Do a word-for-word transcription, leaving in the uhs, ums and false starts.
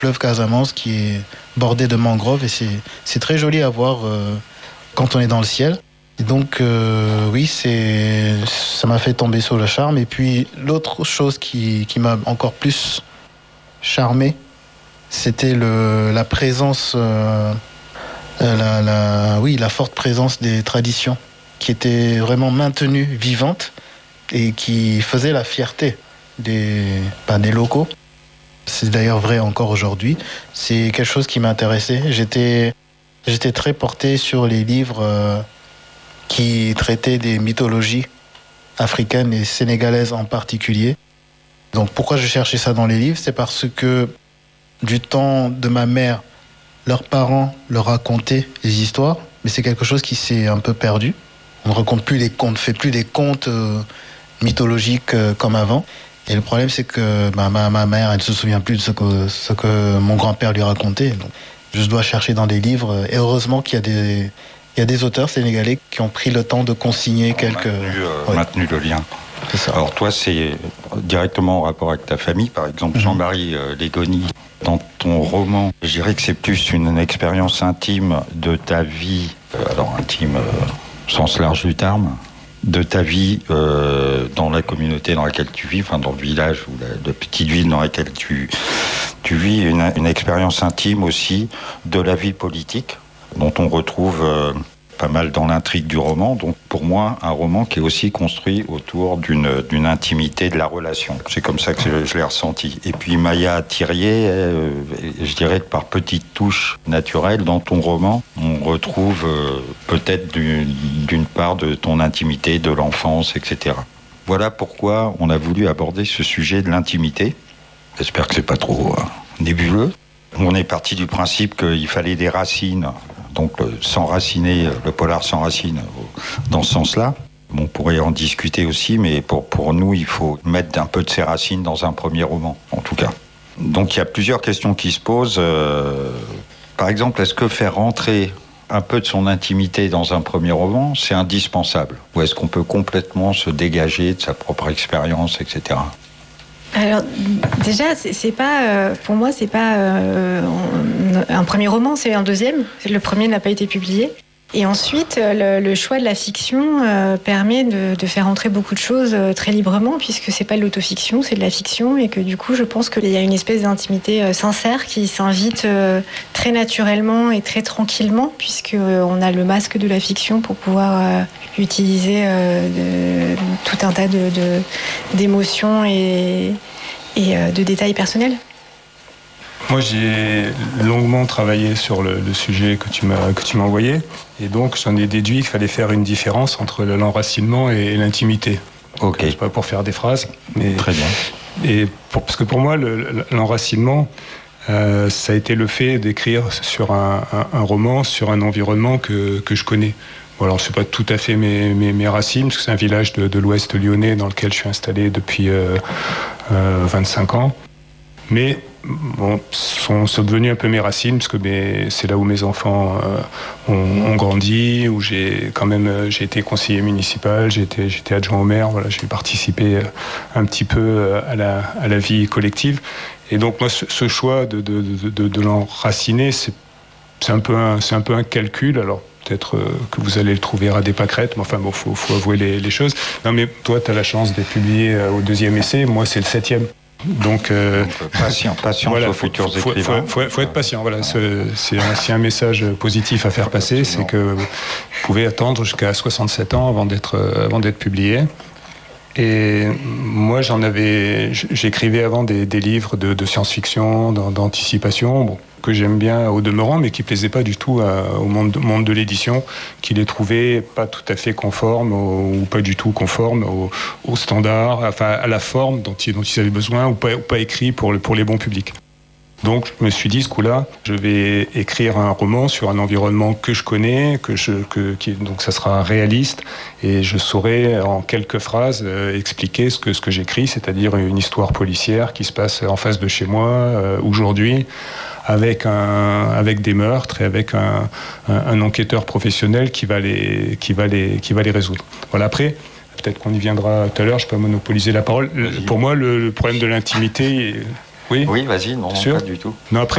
fleuve Casamance qui est bordé de mangroves et c'est, c'est très joli à voir euh, quand on est dans le ciel. Et donc, euh, oui, c'est, ça m'a fait tomber sur le charme. Et puis, l'autre chose qui, qui m'a encore plus charmé, c'était le, la présence, euh, la, la, oui, la forte présence des traditions qui étaient vraiment maintenues, vivantes et qui faisaient la fierté des, ben, des locaux. C'est d'ailleurs vrai encore aujourd'hui. C'est quelque chose qui m'intéressait. J'étais, j'étais très porté sur les livres euh, qui traitaient des mythologies africaines et sénégalaises en particulier. Donc pourquoi je cherchais ça dans les livres ? C'est parce que du temps de ma mère, leurs parents leur racontaient les histoires, mais c'est quelque chose qui s'est un peu perdu. On ne raconte plus les contes, on ne fait plus des contes euh, mythologiques euh, comme avant. Et le problème, c'est que bah, ma, ma mère, elle ne se souvient plus de ce que, ce que mon grand-père lui racontait. Donc, je dois chercher dans des livres. Et heureusement qu'il y a des, il y a des auteurs sénégalais qui ont pris le temps de consigner quelques... Maintenu, euh, ouais. maintenu le lien. C'est ça. Alors toi, c'est directement en rapport avec ta famille. Par exemple, mmh. Jean-Marie euh, Légoni, dans ton roman, je dirais que c'est plus une expérience intime de ta vie, euh, alors intime euh, au sens large du terme, de ta vie euh, dans la communauté dans laquelle tu vis, enfin dans le village ou la, la petite ville dans laquelle tu, tu vis, une, une expérience intime aussi de la vie politique, dont on retrouve euh, pas mal dans l'intrigue du roman. Donc pour moi, un roman qui est aussi construit autour d'une, d'une intimité de la relation. C'est comme ça que je, je l'ai ressenti. Et puis Maya Thirier, euh, je dirais que par petites touches naturelles, dans ton roman, on retrouve euh, peut-être d'une, d'une part de ton intimité, de l'enfance, et cetera. Voilà pourquoi on a voulu aborder ce sujet de l'intimité. J'espère que c'est pas trop euh, nébuleux. On est parti du principe qu'il fallait des racines, donc s'enraciner, le polar s'enracine dans ce sens-là. On pourrait en discuter aussi, mais pour, pour nous, il faut mettre un peu de ses racines dans un premier roman, en tout cas. Donc il y a plusieurs questions qui se posent. Euh, par exemple, est-ce que faire rentrer un peu de son intimité dans un premier roman, c'est indispensable ? Ou est-ce qu'on peut complètement se dégager de sa propre expérience, et cetera ? Alors déjà, c'est, c'est pas, euh, pour moi, c'est pas euh, un premier roman, c'est un deuxième. Le premier n'a pas été publié. Et ensuite, le, le choix de la fiction euh, permet de, de faire entrer beaucoup de choses euh, très librement, puisque c'est pas de l'autofiction, c'est de la fiction, et que du coup, je pense qu'il y a une espèce d'intimité euh, sincère qui s'invite euh, très naturellement et très tranquillement, puisque euh, on a le masque de la fiction pour pouvoir euh, utiliser euh, de, tout un tas de, de, d'émotions et, et euh, de détails personnels. Moi, j'ai longuement travaillé sur le, le sujet que tu m'as que tu m'as envoyé, et donc j'en ai déduit qu'il fallait faire une différence entre l'enracinement et l'intimité. Ok. C'est pas pour faire des phrases, mais très bien. Et pour, parce que pour moi, le, l'enracinement, euh, ça a été le fait d'écrire sur un, un, un roman sur un environnement que que je connais. Bon, alors c'est pas tout à fait mes mes, mes racines, parce que c'est un village de, de l'Ouest lyonnais dans lequel je suis installé depuis euh, euh, vingt-cinq ans, mais bon, sont, sont devenus un peu mes racines, parce que mes, c'est là où mes enfants euh, ont, ont grandi, où j'ai quand même euh, j'ai été conseiller municipal, j'ai été, j'étais adjoint au maire, voilà, j'ai participé euh, un petit peu euh, à, la, à la vie collective. Et donc moi, ce, ce choix de, de, de, de, de l'enraciner, c'est, c'est, un peu un, c'est un peu un calcul. Alors peut-être euh, que vous allez le trouver à des pâquerettes, mais enfin bon, faut, faut avouer les, les choses. Non mais toi, tu as la chance d'être publié euh, au deuxième essai, moi c'est le septième. Donc, euh, Donc patient, patience voilà, aux futurs faut, écrivains. Faut, faut, faut être patient. Voilà, c'est, c'est, un, c'est un message positif à faire passer, absolument. C'est que vous pouvez attendre jusqu'à soixante-sept ans avant d'être, avant d'être publié. Et moi, j'en avais, j'écrivais avant des, des livres de, de science-fiction, d'anticipation, bon, que j'aime bien au demeurant, mais qui plaisaient pas du tout à, au monde, monde de l'édition, qui les trouvait pas tout à fait conformes au, ou pas du tout conformes aux au standards, enfin à la forme dont ils, dont ils avaient besoin, ou pas, ou pas écrit pour, le, pour les bons publics. Donc je me suis dit, ce coup-là, je vais écrire un roman sur un environnement que je connais, que je, que, qui, donc ça sera réaliste, et je saurai en quelques phrases euh, expliquer ce que, ce que j'écris, c'est-à-dire une histoire policière qui se passe en face de chez moi, euh, aujourd'hui, avec, un, avec des meurtres et avec un, un, un enquêteur professionnel qui va, les, qui, va les, qui va les résoudre. Voilà, après, peut-être qu'on y viendra tout à l'heure, je ne peux pas monopoliser la parole. Vas-y. Pour moi, le, le problème de l'intimité... Oui. Oui, vas-y, non, Sûr pas du tout. Non, après,